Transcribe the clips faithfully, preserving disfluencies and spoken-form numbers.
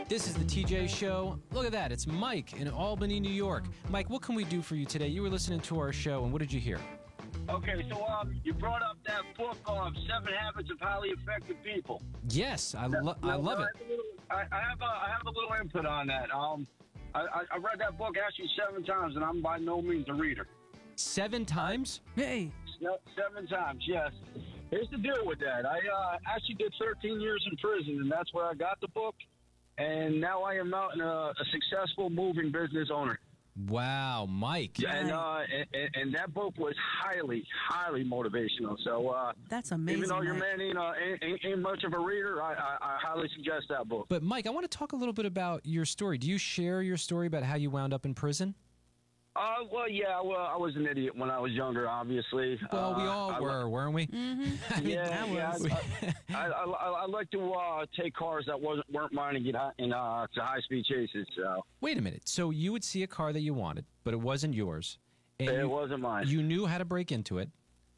This is the T J Show. Look at that. It's Mike in Albany, New York. Mike, what can we do for you today? You were listening to our show, and what did you hear? Okay, so um, you brought up that book of Seven Habits of Highly Effective People. Yes, I, lo- I love it. I, I have a, I have a little input on that. Um, I, I read that book actually seven times, and I'm by no means a reader. Seven times? Hey. Seven times, yes. Here's the deal with that. I uh, actually did thirteen years in prison, and that's where I got the book. And now I am out in a, a successful moving business owner. Wow, Mike. And, uh, and and that book was highly, highly motivational. So uh, that's amazing. Even though your Mike. man ain't, uh, ain't, ain't much of a reader, I, I, I highly suggest that book. But Mike, I want to talk a little bit about your story. Do you share your story about how you wound up in prison? Uh, well, yeah, well, I was an idiot when I was younger, obviously. Well, we uh, all I, were, weren't we? Mm-hmm. I mean, yeah, yeah. was. I, I, I, I like to uh, take cars that wasn't weren't mine and get high, in uh, to high speed chases. So wait a minute. So you would see a car that you wanted, but it wasn't yours. And it you, wasn't mine. You knew how to break into it.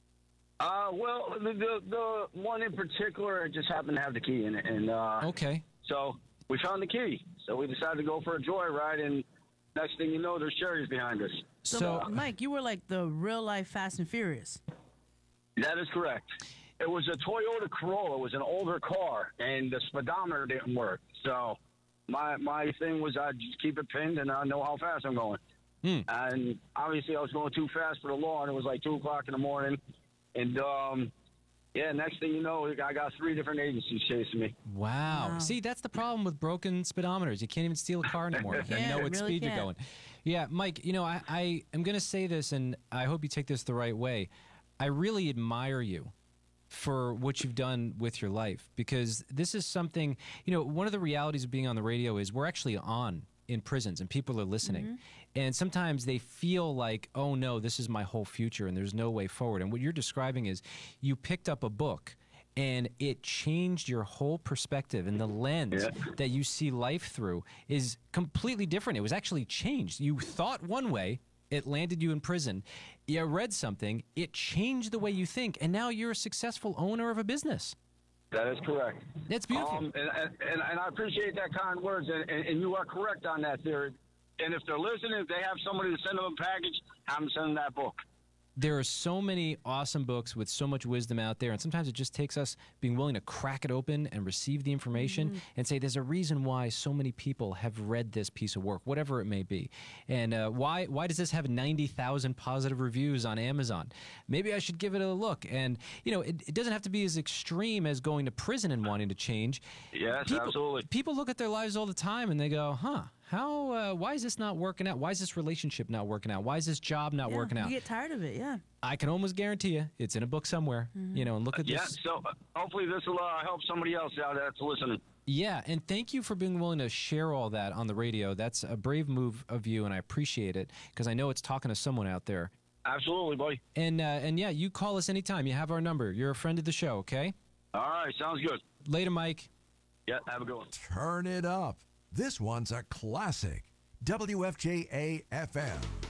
Uh, well, the, the the one in particular just happened to have the key in it, and uh, okay. So we found the key. So we decided to go for a joyride, and next thing you know, there's cherries behind us. So, So- Mike, you were like the real life Fast and Furious. That is correct. It was a Toyota Corolla. It was an older car, and the speedometer didn't work. So my my thing was I just keep it pinned, and I know how fast I'm going. Hmm. And obviously, I was going too fast for the law, and it was like two o'clock in the morning. And um, yeah, next thing you know, I got three different agencies chasing me. Wow. Wow. See, that's the problem with broken speedometers. You can't even steal a car anymore. You Yeah, know what really speed you're can't. going. Yeah, Mike, you know, I, I am going to say this, and I hope you take this the right way. I really admire you for what you've done with your life, because this is something, you know, one of the realities of being on the radio is we're actually on in prisons and people are listening. Mm-hmm. And sometimes they feel like, oh no, this is my whole future and there's no way forward. And what you're describing is you picked up a book and it changed your whole perspective, and the lens Yeah. that you see life through is completely different. It was actually changed. You thought one way, it landed you in prison. You read something, it changed the way you think, and now you're a successful owner of a business. That is correct. That's beautiful. Um, and, and, and I appreciate that kind words, and, and, and you are correct on that theory. And if they're listening, if they have somebody to send them a package, have them send them that book. There are so many awesome books with so much wisdom out there, and sometimes it just takes us being willing to crack it open and receive the information Mm-hmm. and say there's a reason why so many people have read this piece of work, whatever it may be. And uh, why why does this have ninety thousand positive reviews on Amazon? Maybe I should give it a look. And, you know, it, it doesn't have to be as extreme as going to prison and wanting to change. Yes, people, absolutely. People look at their lives all the time and they go, huh, how, uh, why is this not working out? Why is this relationship not working out? Why is this job not Yeah, working out? You get tired of it, yeah. I can almost guarantee you it's in a book somewhere, you know, and look at Yeah, this. so uh, hopefully this will uh, help somebody else out that's listening. Yeah, and thank you for being willing to share all that on the radio. That's a brave move of you, and I appreciate it because I know it's talking to someone out there. Absolutely, buddy. And uh, and yeah, you call us anytime. You have our number. You're a friend of the show, okay? All right, sounds good. Later, Mike. Yeah, have a good one. Turn it up. This one's a classic. W F J A F M.